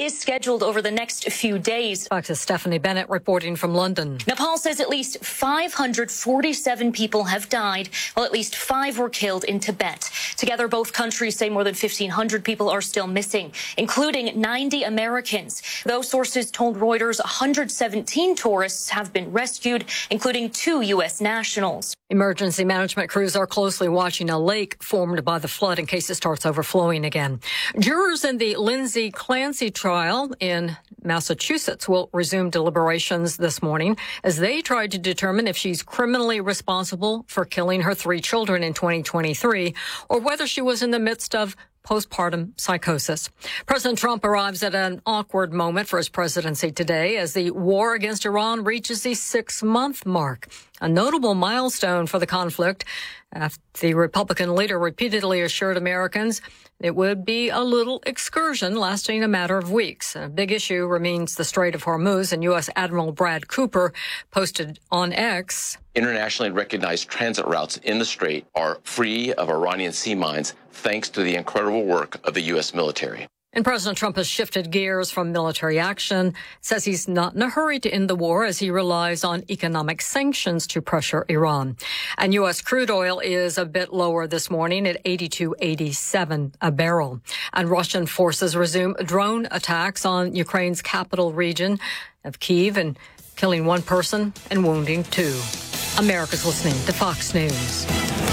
is scheduled over the next few days. Fox's Stephanie Bennett reporting from London. Nepal says at least 547 people have died, while at least 5 were killed in Tibet. Together, both countries say more than 1,500 people are still missing, including 90 Americans. Those sources told Reuters 117 tourists have been rescued, including 2 U.S. nationals. Emergency management crews are closely watching a lake formed by the flood in case it starts overflowing again. Jurors in the Lindsay Clancy trial in Massachusetts will resume deliberations this morning as they try to determine if she's criminally responsible for killing her 3 children in 2023 or whether she was in the midst of postpartum psychosis. President Trump arrives at an awkward moment for his presidency today as the war against Iran reaches the 6-month mark, a notable milestone for the conflict. The Republican leader repeatedly assured Americans it would be a little excursion lasting a matter of weeks. A big issue remains the Strait of Hormuz, and U.S. Admiral Brad Cooper posted on X. Internationally recognized transit routes in the strait are free of Iranian sea mines thanks to the incredible work of the U.S. military. And President Trump has shifted gears from military action, says he's not in a hurry to end the war as he relies on economic sanctions to pressure Iran. And U.S. crude oil is a bit lower this morning at $82.87 a barrel. And Russian forces resume drone attacks on Ukraine's capital region of Kyiv and killing 1 person and wounding 2. America's listening to Fox News.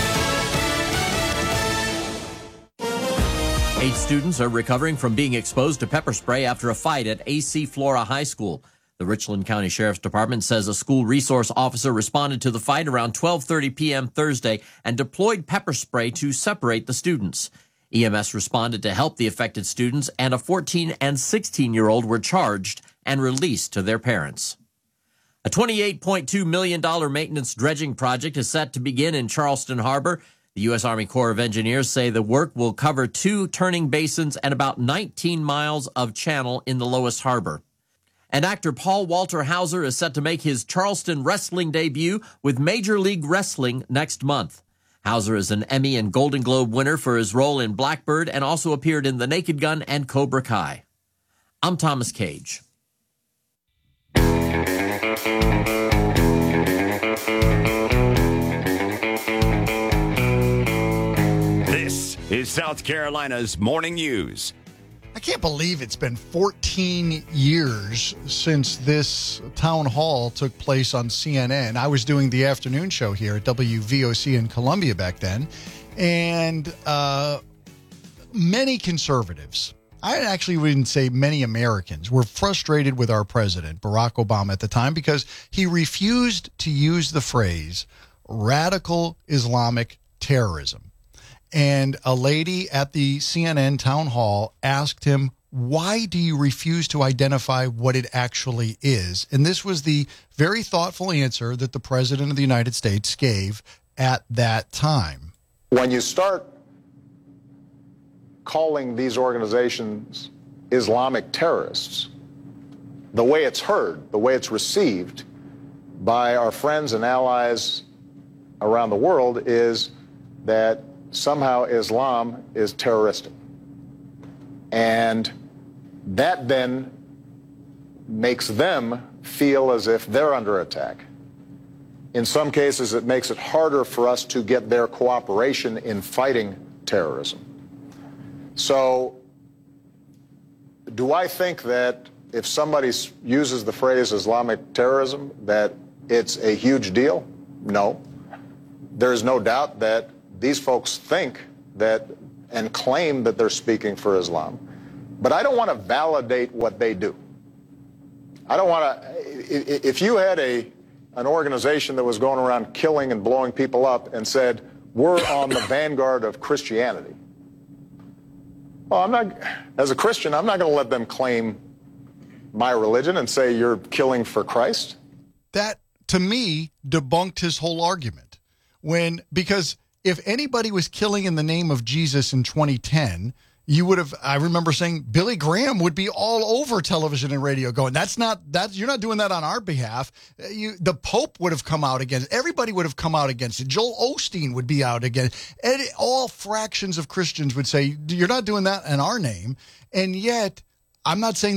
8 students are recovering from being exposed to pepper spray after a fight at AC Flora High School. The Richland County Sheriff's Department says a school resource officer responded to the fight around 12:30 p.m. Thursday and deployed pepper spray to separate the students. EMS responded to help the affected students, and a 14- and 16-year-old were charged and released to their parents. A $28.2 million maintenance dredging project is set to begin in Charleston Harbor. The U.S. Army Corps of Engineers say the work will cover 2 turning basins and about 19 miles of channel in the Loess Harbor. And actor Paul Walter Hauser is set to make his Charleston wrestling debut with Major League Wrestling next month. Hauser is an Emmy and Golden Globe winner for his role in Blackbird and also appeared in The Naked Gun and Cobra Kai. I'm Thomas Cage. This is South Carolina's Morning News. I can't believe it's been 14 years since this town hall took place on CNN. I was doing the afternoon show here at WVOC in Columbia back then, and many conservatives, I actually wouldn't say many Americans, were frustrated with our president, Barack Obama, at the time because he refused to use the phrase radical Islamic terrorism. And a lady at the CNN town hall asked him, why do you refuse to identify what it actually is? And this was the very thoughtful answer that the President of the United States gave at that time. When you start calling these organizations Islamic terrorists, the way it's heard, the way it's received by our friends and allies around the world is that somehow Islam is terroristic. And that then makes them feel as if they're under attack. In some cases, it makes it harder for us to get their cooperation in fighting terrorism. So, do I think that if somebody uses the phrase Islamic terrorism, that it's a huge deal? No. There's no doubt that these folks think that and claim that they're speaking for Islam. But I don't want to validate what they do. I don't want to, if you had an organization that was going around killing and blowing people up and said, we're on the vanguard of Christianity. Well, I'm not, as a Christian, I'm not going to let them claim my religion and say you're killing for Christ. That, to me, debunked his whole argument. Because if anybody was killing in the name of Jesus in 2010, you would have, I remember saying Billy Graham would be all over television and radio going, you're not doing that on our behalf. The Pope would have come out against it. Everybody would have come out against it. Joel Osteen would be out against it. All fractions of Christians would say, you're not doing that in our name. And yet, I'm not saying